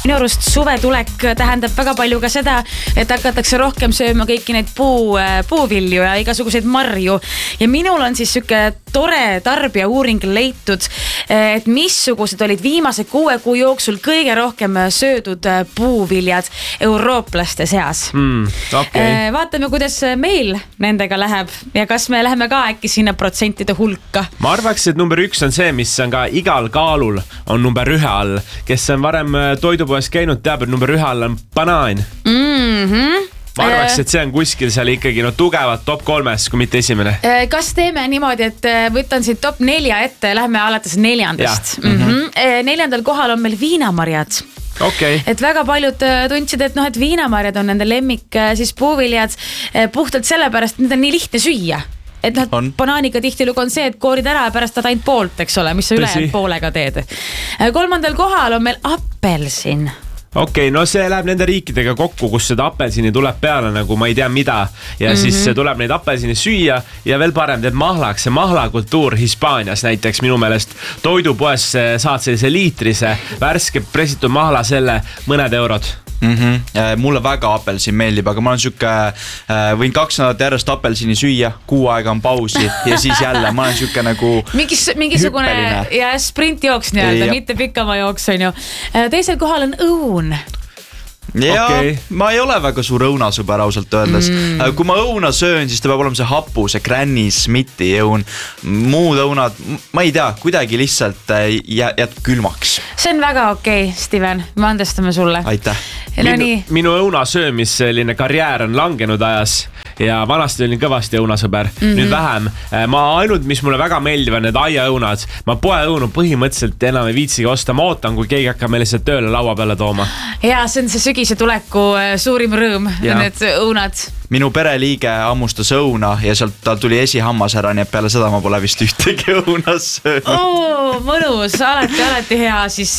Minu arust suvetulek tähendab väga palju ka seda, et hakatakse rohkem sööma kõiki neid puuvilju ja igasuguseid marju. Ja minul on siis süke tore tarbija uuring leitud, et missugused olid viimase 6 kuu jooksul kõige rohkem söödud puuviljad eurooplaste seas. Okay. Vaatame, kuidas meil nendega läheb ja kas me läheme ka äkki sinna protsentide hulka. Ma arvaks, et number 1 on see, mis on ka igal kaalul, on number 1 all. Kes on varem toidupoes käinud, teab, et number 1 all on banaan. Ma arvaks, et see on kuskil seal ikkagi tugevad top 3, kui mitte esimene. Kas teeme niimoodi, et võtan siit top 4 ette ja lähme alates 4. 4. kohal on meil viinamarjad. Okay. Et väga paljud tundsid, et et viinamarjad on nende lemmik siis puuviljad puhtalt sellepärast, et need on nii lihtne süüa. Et banaaniga tihtilugu on see, et koorid ära ja pärast ta ainult poolt, eks ole, mis sa ülejäänud poolega teed. 3. kohal on meil apelsin. Okei, no see läheb nende riikidega kokku, kus seda apelsini tuleb peale nagu ma ei tea mida ja siis tuleb neid apelsini süüa ja veel parem teed mahlaks. See mahlakultuur Hispaanias näiteks minu meelest toidupoes saad sellise liitrise värske presitud mahla selle mõned eurod. Mulle väga apelsin meeldib, aga ma olen sükke, võin 2 nädalat järjest apelsini süüa, 6 aega on pausi ja siis jälle ma olen sükke nagu mingisugune ja sprintjooks nii-öelda, mitte pikama jooks on ju. Teisel kohal on õun. Ja ma ei ole väga suur õunasõber ausalt öeldes. Kui ma õuna söön, siis ta peab olema see hapu, see Granny Smithi õun. Muud õunad, ma ei tea, kuidagi lihtsalt jääb külmaks. See on väga okei, Steven, me andestame sulle. Aitäh. Minu õuna söömis selline karjäär on langenud ajas ja vanasti olin kõvasti õunasõber, nüüd vähem. Ma ainult, mis mulle väga meeldib, on need aiaõunad. Ma poeõunu põhimõtteliselt enam ei viitsigi osta, ma ootan, kui keegi hakkab meile lihtsalt tööle laua peale tooma. Ja see on see sügise tuleku suurim rõõm, need õunad. Minu pereliige ammustas õuna ja sealt tal tuli esihammas ära, nii et peale seda ma pole vist ühtegi õunas söönud. Mõnus, alati hea siis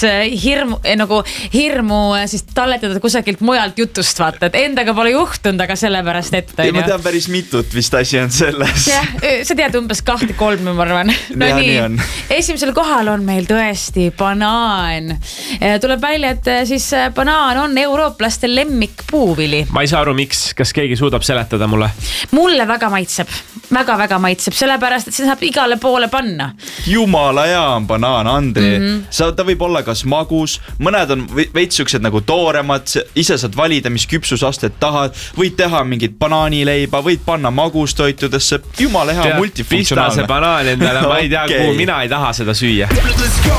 hirmu siis talletada kusagilt mujalt jutust vaata, et endaga pole juhtunud, aga sellepärast ette. Ja ma tean päris mitut, vist asi on selles. Jah, sa tead umbes 2-3, ma arvan. No nii on. Esimesel kohal on meil tõesti banaan. Tuleb välja, et siis banaan on eurooplaste lemmik puuvili. Ma ei saa aru, miks, kas keegi suudab seletada mulle? Mulle väga maitseb, väga maitseb, sellepärast, et see saab igale poole panna. Jumala hea on banaan, Andri. Ta võib olla kas magus, mõned on veitsuksed nagu tooremad, ise saad valida, mis küpsusastet tahad, võid teha mingit banaanileiba, võid panna magustoitudesse, jumala hea multifunktsionaalne. Pista see banaan endale, ma ei tea, kuhu mina ei taha seda süüa.